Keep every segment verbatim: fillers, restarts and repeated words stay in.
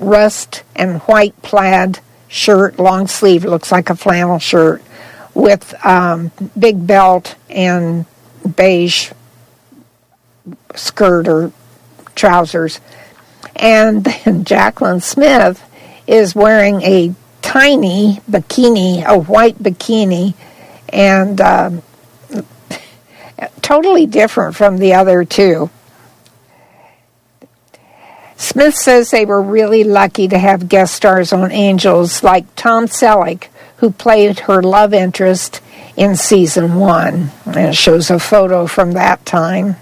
rust and white plaid shirt, long sleeve, looks like a flannel shirt, with um, big belt and beige skirt or trousers. And then Jaclyn Smith is wearing a tiny bikini, a white bikini, and um, totally different from the other two. Smith says they were really lucky to have guest stars on Angels like Tom Selleck, who played her love interest in season one. And it shows a photo from that time.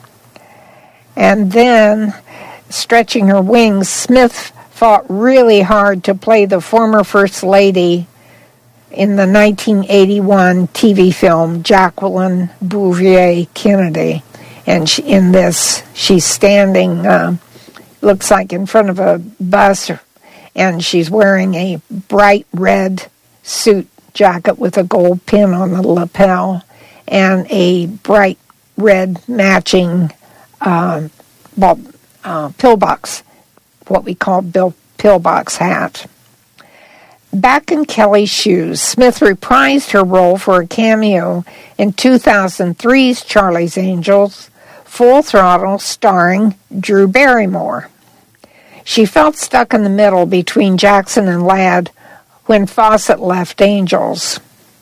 And then, stretching her wings, Smith fought really hard to play the former First Lady in the nineteen eighty-one T V film Jacqueline Bouvier Kennedy. And she, in this, she's standing, uh, looks like in front of a bus, and she's wearing a bright red suit jacket with a gold pin on the lapel and a bright red matching uh, well, uh, pillbox, what we call bill, pillbox hat. Back in Kelly's shoes, Smith reprised her role for a cameo in two thousand three's Charlie's Angels, Full Throttle, starring Drew Barrymore. She felt stuck in the middle between Jackson and Ladd when Fawcett left Angels.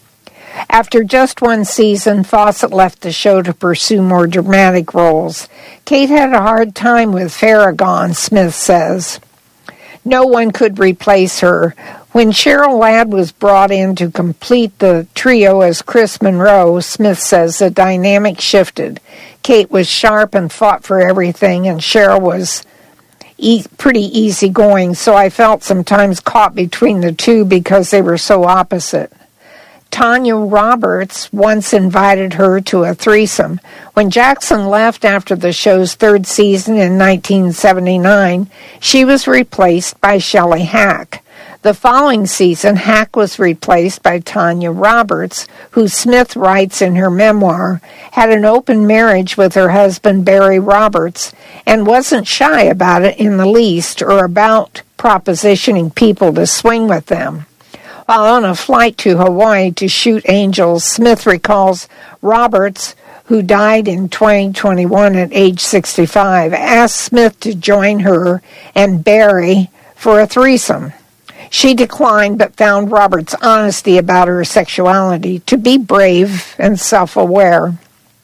After just one season, Fawcett left the show to pursue more dramatic roles. Kate had a hard time with Farragon, Smith says. No one could replace her. When Cheryl Ladd was brought in to complete the trio as Chris Monroe, Smith says the dynamic shifted. Kate was sharp and fought for everything, and Cheryl was e- pretty easygoing, so I felt sometimes caught between the two because they were so opposite. Tanya Roberts once invited her to a threesome. When Jackson left after the show's third season in nineteen seventy-nine, she was replaced by Shelley Hack. The following season, Hack was replaced by Tanya Roberts, who Smith writes in her memoir, had an open marriage with her husband Barry Roberts and wasn't shy about it in the least or about propositioning people to swing with them. While on a flight to Hawaii to shoot Angels, Smith recalls Roberts, who died in twenty twenty-one at age sixty-five, asked Smith to join her and Barry for a threesome. She declined, but found Roberts' honesty about her sexuality to be brave and self-aware.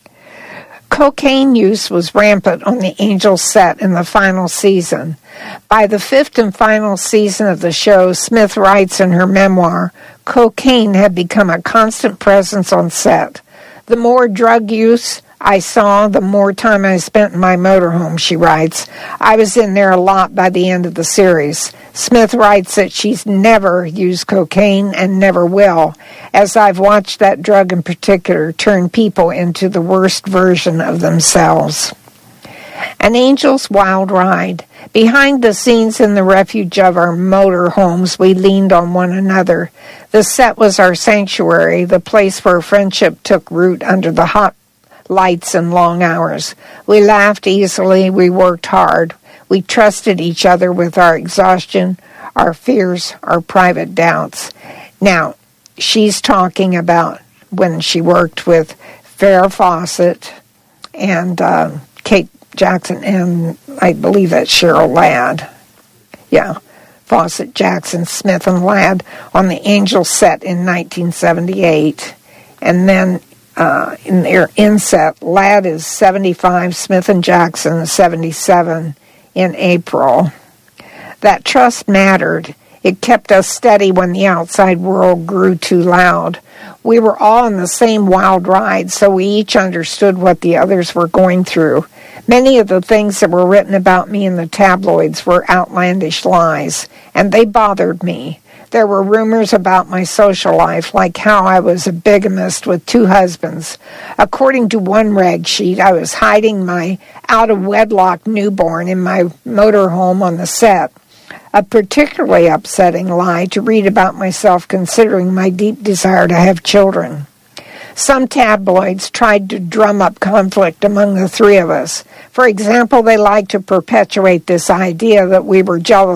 Cocaine use was rampant on the Angels set in the final season. By the fifth and final season of the show, Smith writes in her memoir, cocaine had become a constant presence on set. The more drug use I saw, the more time I spent in my motorhome, she writes. I was in there a lot by the end of the series. Smith writes that she's never used cocaine and never will, as I've watched that drug in particular turn people into the worst version of themselves. An Angel's wild ride. Behind the scenes in the refuge of our motorhomes, we leaned on one another. The set was our sanctuary, the place where friendship took root under the hot lights and long hours. We laughed easily, we worked hard. We trusted each other with our exhaustion, our fears, our private doubts. Now, she's talking about when she worked with Farrah Fawcett and uh, Kate Jackson, and I believe that's Cheryl Ladd. Yeah, Fawcett, Jackson, Smith, and Ladd on the Angel set in nineteen seventy-eight. And then uh, in their inset, Ladd is seventy-five, Smith and Jackson is seventy-seven in April. That trust mattered. It kept us steady when the outside world grew too loud. We were all on the same wild ride, so we each understood what the others were going through. Many of the things that were written about me in the tabloids were outlandish lies, and they bothered me. There were rumors about my social life, like how I was a bigamist with two husbands. According to one rag sheet, I was hiding my out-of-wedlock newborn in my motorhome on the set. A particularly upsetting lie to read about myself, considering my deep desire to have children. Some tabloids tried to drum up conflict among the three of us. For example, they liked to perpetuate this idea that we were jealous